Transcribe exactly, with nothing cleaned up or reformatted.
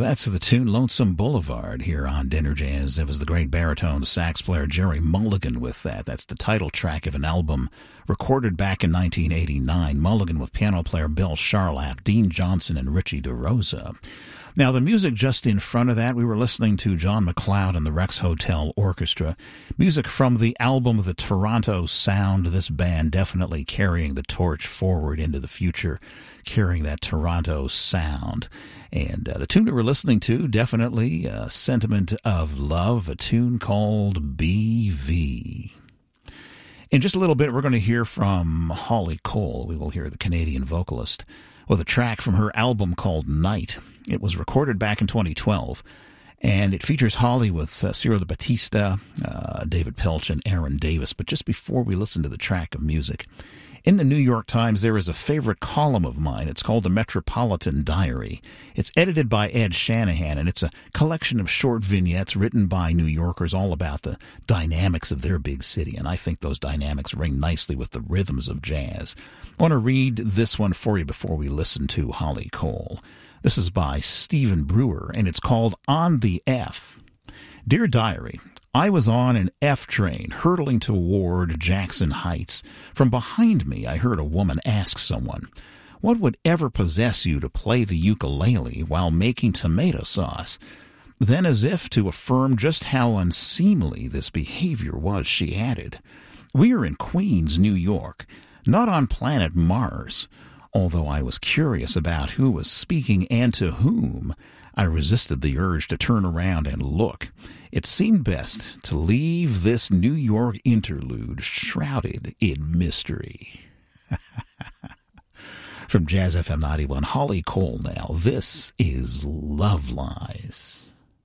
That's the tune Lonesome Boulevard here on Dinner Jazz. It was the great baritone sax player Jerry Mulligan with that. That's the title track of an album recorded back in nineteen eighty-nine. Mulligan with piano player Bill Charlap, Dean Johnson, and Richie DeRosa. Now, the music just in front of that, we were listening to John McLeod and the Rex Hotel Orchestra. Music from the album The Toronto Sound. This band definitely carrying the torch forward into the future, carrying that Toronto sound. And uh, the tune that we're listening to, definitely a sentiment of love, a tune called B V. In just a little bit, we're going to hear from Holly Cole. We will hear the Canadian vocalist with a track from her album called Night. It was recorded back in twenty twelve, and it features Holly with uh, Cyril de Batista, uh, David Pilch, and Aaron Davis. But just before we listen to the track of music, in the New York Times, there is a favorite column of mine. It's called the Metropolitan Diary. It's edited by Ed Shanahan, and it's a collection of short vignettes written by New Yorkers all about the dynamics of their big city, and I think those dynamics ring nicely with the rhythms of jazz. I want to read this one for you before we listen to Holly Cole. This is by Stephen Brewer, and it's called On the F. Dear Diary, I was on an F train hurtling toward Jackson Heights. From behind me, I heard a woman ask someone, "What would ever possess you to play the ukulele while making tomato sauce?" Then, as if to affirm just how unseemly this behavior was, she added, "We are in Queens, New York, not on planet Mars." Although I was curious about who was speaking and to whom, I resisted the urge to turn around and look. It seemed best to leave this New York interlude shrouded in mystery. From Jazz F M ninety-one, Holly Cole now. This is Love Lies.